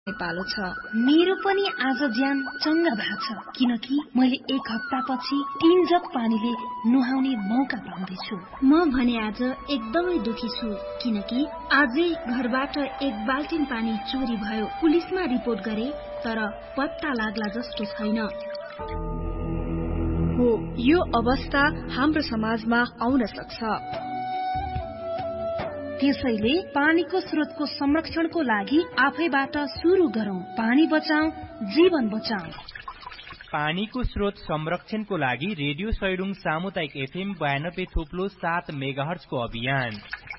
पालो छ। मेरो पनि आज ज्यान चङ्गा भएको छ, किनकि मैले 1 हप्तापछि 3 जग पानीले नुहाउने मौका पाउँदैछु। म भने आज एकदमै दुखी छु, किनकि आजै घरबाट 1 बाल्टिन पानी चोरी भयो। पुलिसमा रिपोर्ट गरे, तर पत्ता लाग्ला जस्तो छैन। हो, यो अवस्था हाम्रो समाजमा आउन सक्छ। त्यसैले पानीको स्रोतको संरक्षणको लागि आफैबाट सुरु गरौं। पानी बचाऊ, जीवन बचाऊ। पानीको स्रोत संरक्षणको लागि रेडियो सैरुङ सामुदायिक FM 92.7 मेगाहर्ज को अभियान।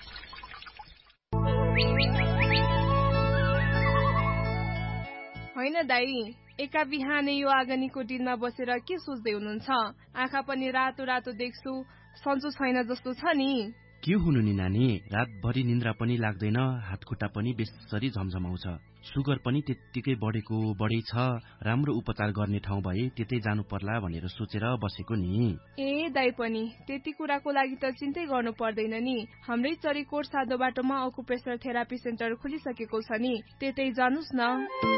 होइन दाई, एका बिहानै यो आगनीको डिलमा बसेर के सोच्दै हुनुहुन्छ? आँखा पनि रातो रातो देख्छु, सन्चो छैन जस्तो छ नि। के हुनु नि नानी, रातभरि निन्द्रा पनि लाग्दैन, हातखुट्टा पनि बेसरी झमझमाउँछ, सुगर पनि त्यत्तिकै बढै छ। राम्रो उपचार गर्ने ठाउँ भए त्यतै जानु पर्ला भनेर सोचेर बसेको नि। ए दाई पनि त्यति कुराको लागि त चिन्तै गर्नु पर्दैन नि। हाम्रै चरीकोट सादो बाटोमा अकुप्रेसर थेरापी सेन्टर खुलिसकेको छ नि, त्यतै जानुस् न।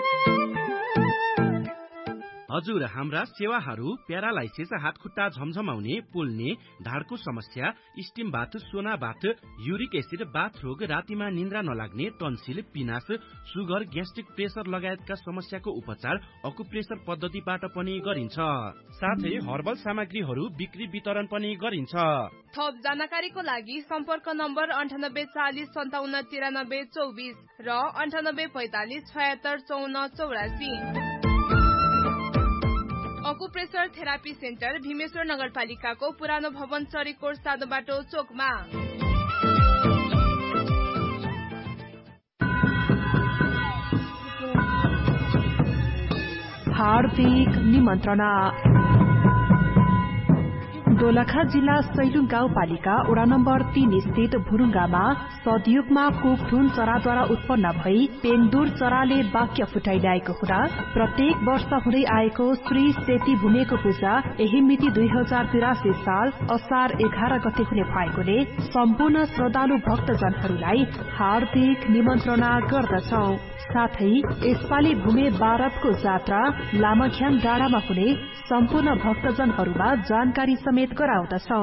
हजुर, हाम्रा सेवाहरू प्यारालाइसिस, हातखुट्टा झमझमाउने, पोल्ने, ढाडको समस्या, स्टिम बाथ, सोना बाथ, युरिक एसिड, बाथ रोग, रातिमा निन्द्रा नलाग्ने, टन्सिल, पिनास, सुगर, ग्यास्ट्रिक, प्रेसर लगायतका समस्याको उपचार अकुप्रेसर पद्धतिबाट पनि गरिन्छ। साथै हर्बल सामग्रीहरू बिक्री वितरण पनि गरिन्छ। थप जानकारीको लागि सम्पर्क नम्बर 9840 57 93 24 र 9845 76 54 84। अकुप्रेसर थेरापी सेन्टर भीमेश्वर नगरपालिकाको पुरानो भवन चरीकोट सादो बाटो चोकमा। हार्दिक निमन्त्रणा। दोलखा जिल्ला सैलुङ गाउँपालिका वडा नम्बर 3 स्थित भुरुङ्गामा सदयुगमा कुकथुन चराद्वारा उत्पन्न भई पेङदुर चराले वाक्य फुटाइल्याएको हुँदा प्रत्येक वर्ष हुँदै आएको श्री सेती भूमेको पूजा यही मिति 2083 साल असार 11 गते हुने भएकोले सम्पूर्ण श्रद्धालु भक्तजनहरूलाई हार्दिक निमन्त्रणा गर्दछौ। साथै यसपालि भूमे बारतको जात्रा लामाख्यान डाँडामा हुने सम्पूर्ण भक्तजनहरूमा जानकारी समेत गराउँदछौ।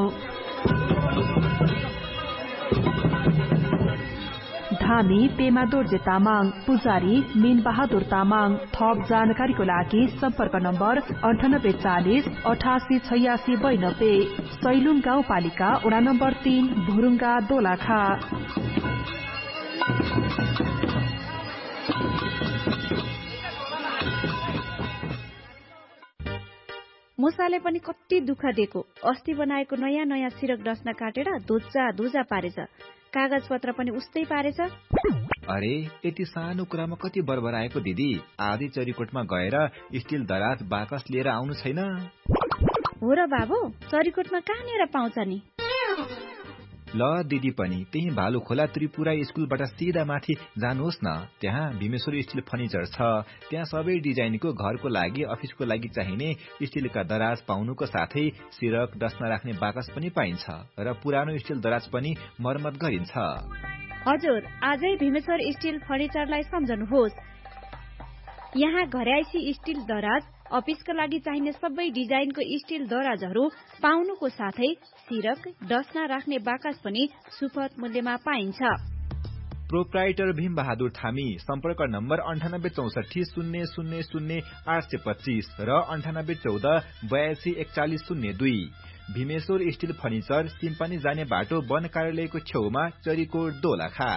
धामी पेमा दोर्जे तामाङ, पुजारी मीन बहादुर तामाङ। थप जानकारीको लागि सम्पर्क नम्बर 9840 88 86 92। सैलुङ गाउँपालिका वडा नम्बर 3 भुरुङ्गा दोलखा। मुसाले पनि कति दुःख दिएको। अस्ति बनाएको नयाँ नयाँ सिरक डस्ना काटेर धुजा पारेछ, कागज पत्र पनि उस्तै पारेछ। अरे यति सानो कुरामा कति बरबराएको दिदी। आधी चरीकोटमा गएर स्टिल दराज बाकस लिएर आउनु छैन? हो र बाबु, चरीकोटमा कहाँनिर पाउँछ नि? ल दिदी पनि त्यही भालु खोला त्रिपुरा स्कुलबाट सिधा माथि जानुहोस् न, त्यहाँ भीमेश्वर स्टिल फर्निचर छ। त्यहाँ सबै डिजाइनको घरको लागि, अफिसको लागि चाहिने स्टिलका दराज पाउनुको साथै सिरक डस्ना राख्ने बाकस पनि पाइन्छ र पुरानो स्टिल दराज पनि मर्मत गरिन्छ। हजुर, आजै भीमेश्वर स्टिल फर्निचरलाई सम्झनुहोस्। यहाँ घरयाइसी स्टिल दराज, अफिसका लागि चाहिने सबै डिजाइनको स्टिल दराजहरू पाउनुको साथै सिरक डस्ना राख्ने बाकस पनि सुपथ मूल्यमा पाइन्छ। प्रोप्राइटर भीम बहादुर थामी। सम्पर्क नम्बर 9864 000 825 र 9814 82 41 02। भीमेश्वर स्टिल फर्निचर, सिम्पानी जाने बाटो वन कार्यालयको छेउमा, चरीकोट दोलखा।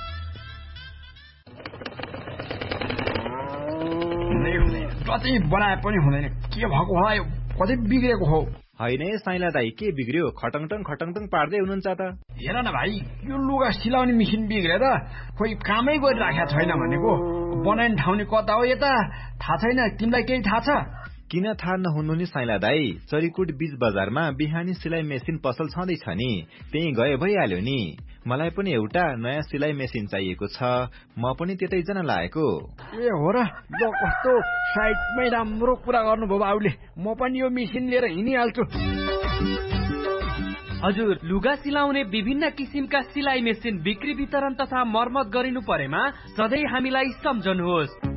कति बनाए पनि हुँदैन, के भएको होला, यो कतै बिग्रेको हो। होइन साइला दाई, के बिग्रियो? खटङटङ पार्दै हुनुहुन्छ त। हेर न भाइ, यो लुगा सिलाउने मेसिन बिग्रेर खोइ कामै गरिराखेको छैन भनेको। बनाउने ठाउँ नि कता हो यता, थाहा छैन? तिमीलाई केही थाहा छ? किन थाहा नहुनु नि साइला दाई, चरीकोट बीच बजारमा बिहानी सिलाइ मेसिन पसल छँदैछ नि, त्यही गए भइहाल्यो नि। मलाई पनि एउटा नयाँ सिलाइ मेसिन चाहिएको छ, म पनि त्यतै जान लागेको। ए हो र, कस्तो साइडमै राम्रो कुरा गर्नुभयो बाबुले। म पनि यो मेसिन लिएर हिँडिहाल्छु। हजुर, लुगा सिलाउने विभिन्न किसिमका सिलाइ मेसिन बिक्री वितरण तथा मर्मत गरिनु परेमा सधैँ हामीलाई सम्झनुहोस्।